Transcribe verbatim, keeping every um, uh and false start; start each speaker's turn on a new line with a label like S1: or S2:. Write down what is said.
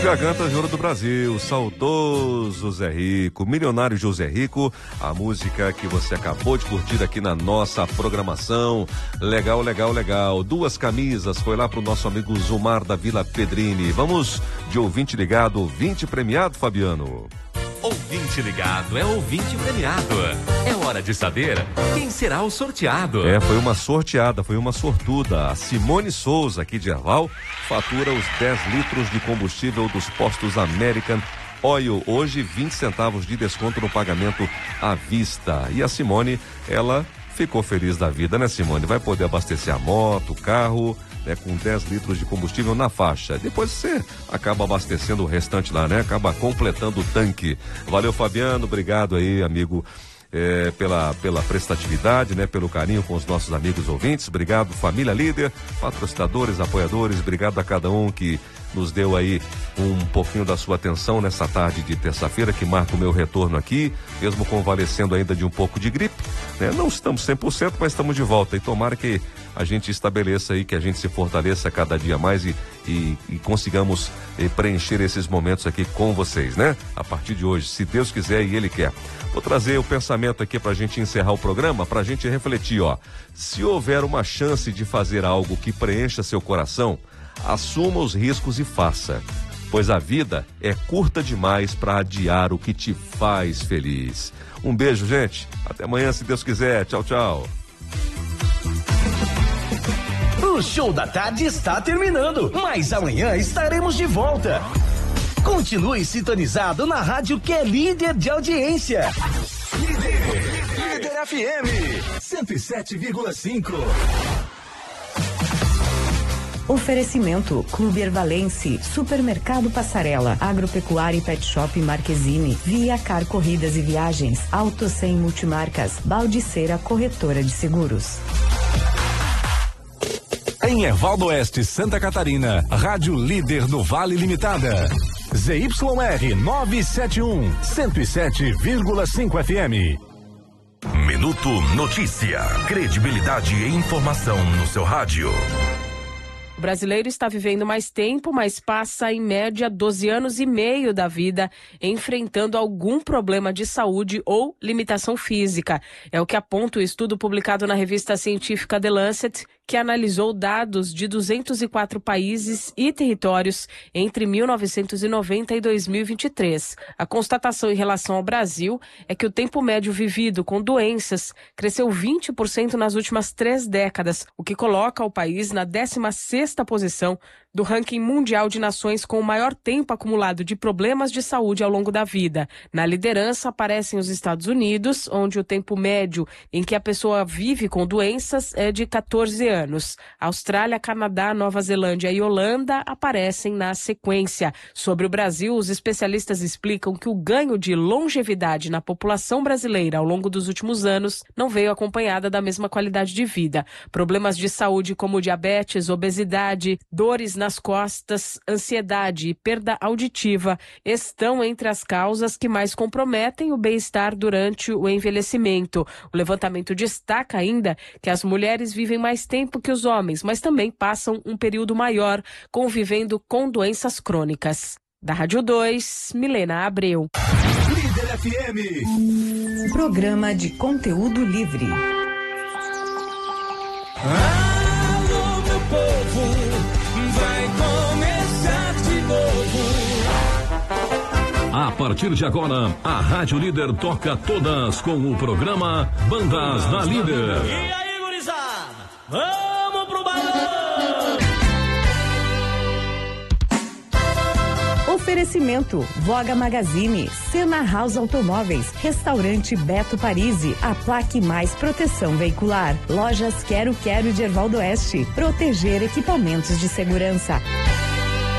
S1: gargantas de ouro do Brasil, saudoso Zé Rico, milionário José Rico, a música que você acabou de curtir aqui na nossa programação. Legal, legal, legal. Duas camisas, foi lá pro nosso amigo Zumar da Vila Pedrini. Vamos de ouvinte ligado, ouvinte premiado, Fabiano.
S2: Ouvinte ligado é ouvinte premiado. É hora de saber quem será o sorteado.
S1: É, foi uma sorteada, foi uma sortuda. A Simone Souza, aqui de Erval, fatura os dez litros de combustível dos postos American Oil. Hoje, vinte centavos de desconto no pagamento à vista. E a Simone, ela ficou feliz da vida, né, Simone? Vai poder abastecer a moto, o carro, né, com dez litros de combustível na faixa. Depois você acaba abastecendo o restante lá, né? Acaba completando o tanque. Valeu, Fabiano. Obrigado aí, amigo, é, pela, pela prestatividade, né? Pelo carinho com os nossos amigos ouvintes. Obrigado, família líder, patrocinadores, apoiadores. Obrigado a cada um que nos deu aí um pouquinho da sua atenção nessa tarde de terça-feira, que marca o meu retorno aqui, mesmo convalescendo ainda de um pouco de gripe, né? Não estamos cem por cento, mas estamos de volta, e tomara que a gente estabeleça aí, que a gente se fortaleça cada dia mais e, e, e consigamos eh, preencher esses momentos aqui com vocês, né? A partir de hoje, se Deus quiser e Ele quer. Vou trazer o pensamento aqui pra gente encerrar o programa, pra gente refletir, ó. Se houver uma chance de fazer algo que preencha seu coração, assuma os riscos e faça, pois a vida é curta demais para adiar o que te faz feliz. Um beijo, gente. Até amanhã, se Deus quiser. Tchau, tchau.
S3: O Show da Tarde está terminando, mas amanhã estaremos de volta. Continue sintonizado na rádio que é líder de audiência. Líder, Líder F M cento e sete vírgula cinco.
S4: Oferecimento Clube Ervalense, Supermercado Passarela, Agropecuária e Pet Shop Marquezine, Via Car Corridas e Viagens, Auto Sem Multimarcas, Baldiceira Corretora de Seguros.
S5: Em Erval do Oeste, Santa Catarina, Rádio Líder do Vale Limitada. Z Y R novecentos e setenta e um, cento e sete vírgula cinco F M.
S2: Minuto Notícia. Credibilidade e informação no seu rádio.
S6: O brasileiro está vivendo mais tempo, mas passa em média doze anos e meio da vida enfrentando algum problema de saúde ou limitação física. É o que aponta o estudo publicado na revista científica The Lancet, que analisou dados de duzentos e quatro países e territórios entre mil novecentos e noventa e dois mil e vinte e três. A constatação em relação ao Brasil é que o tempo médio vivido com doenças cresceu vinte por cento nas últimas três décadas, o que coloca o país na décima sexta posição do ranking mundial de nações com o maior tempo acumulado de problemas de saúde ao longo da vida. Na liderança aparecem os Estados Unidos, onde o tempo médio em que a pessoa vive com doenças é de catorze anos. Austrália, Canadá, Nova Zelândia e Holanda aparecem na sequência. Sobre o Brasil, os especialistas explicam que o ganho de longevidade na população brasileira ao longo dos últimos anos não veio acompanhada da mesma qualidade de vida. Problemas de saúde como diabetes, obesidade, dores na nas costas, ansiedade e perda auditiva estão entre as causas que mais comprometem o bem-estar durante o envelhecimento. O levantamento destaca ainda que as mulheres vivem mais tempo que os homens, mas também passam um período maior convivendo com doenças crônicas. Da Rádio dois, Milena Abreu.
S3: Líder F M.
S4: Programa de conteúdo livre.
S3: Alô, meu povo. Vai começar de novo.
S5: A partir de agora, a Rádio Líder toca todas com o programa Bandas da Líder.
S3: E aí, gurizada? Vamos pro balão!
S4: Oferecimento Voga Magazine, Sena House Automóveis, Restaurante Beto Parisi, a Plaque Mais Proteção Veicular, Lojas Quero Quero de Erval do Oeste, proteger equipamentos de segurança.